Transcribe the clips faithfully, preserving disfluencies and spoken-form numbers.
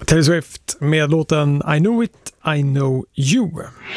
Taylor Swift med låten I Know It, I Know You.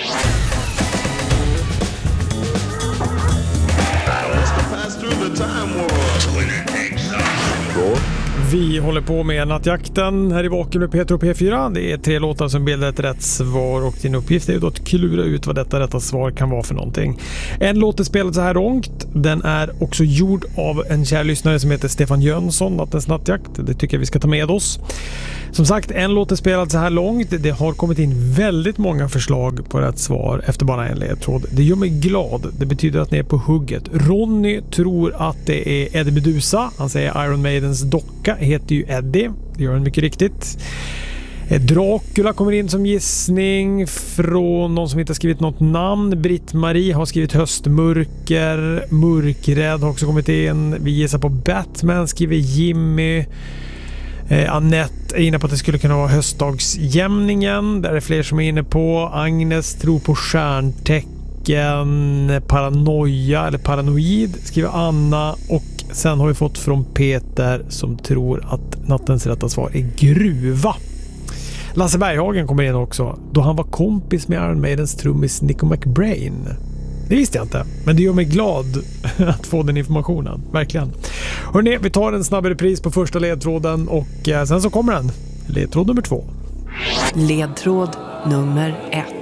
Vi håller på med nattjakten här i Vaken med Peter och P fyra. Det är tre låtar som bildar ett rätt svar och din uppgift är ju då att klura ut vad detta rätta svar kan vara för någonting. En låt är spelad så här långt. Den är också gjord av en kär lyssnare som heter Stefan Jönsson, Nattens nattjakt. Det tycker jag vi ska ta med oss. Som sagt, en låt är spelad så här långt. Det har kommit in väldigt många förslag på rätt svar efter bara en ledtråd. Det gör mig glad. Det betyder att ni är på hugget. Ronny tror att det är Eddie Meduza. Han säger Iron Maidens docka heter ju Eddie. Det gör han mycket riktigt. Dracula kommer in som gissning från någon som inte har skrivit något namn. Britt-Marie har skrivit höstmörker. Mörkrädd har också kommit in. Vi gissar på Batman, skriver Jimmy. Eh, Annette är inne på att det skulle kunna vara höstdagsjämningen. Där är fler som är inne på. Agnes tror på stjärntecken. Paranoia eller paranoid skriver Anna. Och sen har vi fått från Peter som tror att nattens rätta svar är gruva. Lasse Berghagen kommer in också. Då han var kompis med Iron Maidens trummis Nico McBrain. Det visste jag inte, men det gör mig glad att få den informationen. Verkligen. Hörrni, vi tar en snabb repris på första ledtråden och sen så kommer den. Ledtråd nummer två. Ledtråd nummer ett.